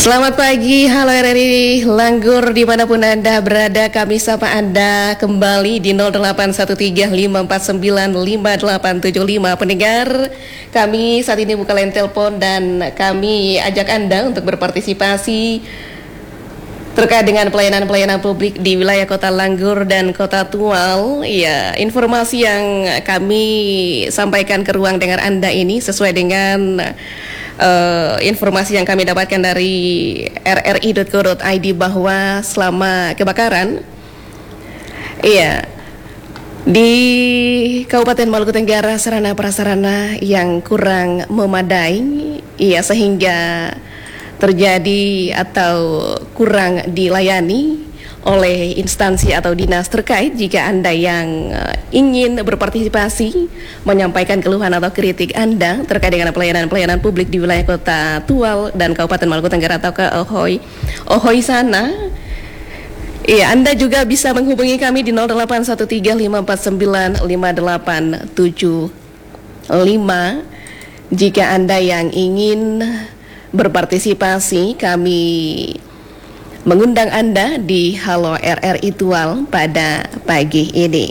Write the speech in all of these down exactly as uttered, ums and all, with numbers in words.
Selamat pagi, halo R R I Langgur dimanapun Anda berada. Kami sapa Anda kembali di nol delapan satu tiga lima empat sembilan lima delapan tujuh lima. Pendengar, kami saat ini buka line telepon dan kami ajak Anda untuk berpartisipasi terkait dengan pelayanan-pelayanan publik di wilayah Kota Langgur dan Kota Tual. Ya, informasi yang kami sampaikan ke ruang dengar Anda ini sesuai dengan Uh, informasi yang kami dapatkan dari r r i dot co dot i d bahwa selama kebakaran, iya, di Kabupaten Maluku Tenggara sarana prasarana yang kurang memadai, iya, sehingga terjadi atau kurang dilayani oleh instansi atau dinas terkait. Jika Anda yang uh, ingin berpartisipasi menyampaikan keluhan atau kritik Anda terkait dengan pelayanan-pelayanan publik di wilayah Kota Tual dan Kabupaten Maluku Tenggara atau ke Ohoy, Ohoy sana, iya, Anda juga bisa menghubungi kami di nol delapan satu tiga lima empat sembilan lima delapan tujuh lima. Jika Anda yang ingin berpartisipasi, kami mengundang Anda di Halo R R I Tual pada pagi ini.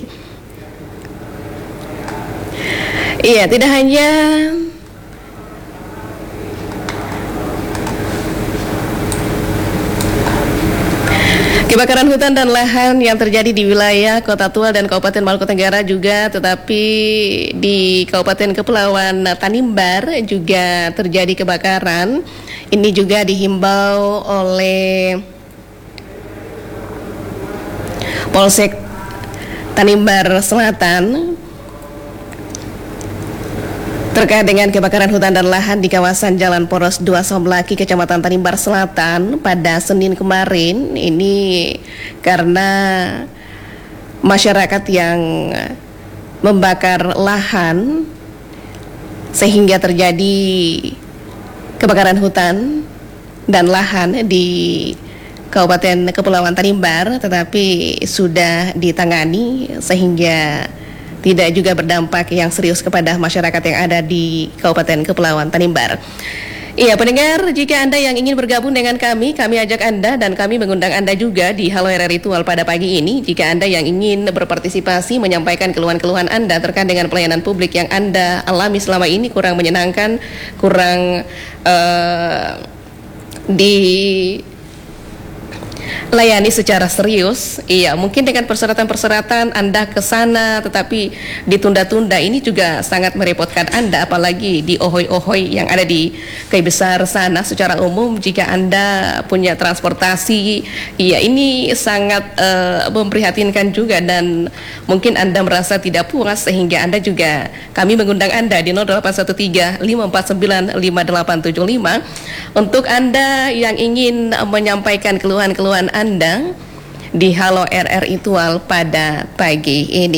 Iya, tidak hanya kebakaran hutan dan lahan yang terjadi di wilayah Kota Tual dan Kabupaten Maluku Tenggara juga, tetapi di Kabupaten Kepulauan Tanimbar juga terjadi kebakaran. Ini juga dihimbau oleh Polsek Tanimbar Selatan terkait dengan kebakaran hutan dan lahan di kawasan Jalan Poros dua Somlaki, Kecamatan Tanimbar Selatan pada Senin kemarin. Ini karena masyarakat yang membakar lahan sehingga terjadi kebakaran hutan dan lahan di Kabupaten Kepulauan Tanimbar, tetapi sudah ditangani sehingga tidak juga berdampak yang serius kepada masyarakat yang ada di Kabupaten Kepulauan Tanimbar. Iya, pendengar, jika Anda yang ingin bergabung dengan kami, kami ajak Anda dan kami mengundang Anda juga di Halo R R I Tual pada pagi ini. Jika Anda yang ingin berpartisipasi menyampaikan keluhan-keluhan Anda terkait dengan pelayanan publik yang Anda alami selama ini kurang menyenangkan, kurang uh, di layani secara serius, iya, mungkin dengan persyaratan-persyaratan Anda ke sana tetapi ditunda-tunda, ini juga sangat merepotkan Anda, apalagi di Ohoy-Ohoy yang ada di Kei Besar sana. Secara umum, jika Anda punya transportasi, iya, ini sangat uh, memprihatinkan juga dan mungkin Anda merasa tidak puas, sehingga Anda juga, kami mengundang Anda di nol delapan satu tiga lima empat sembilan lima delapan tujuh lima untuk Anda yang ingin menyampaikan keluhan-keluhan Anda di Halo R R I Tual pada pagi ini.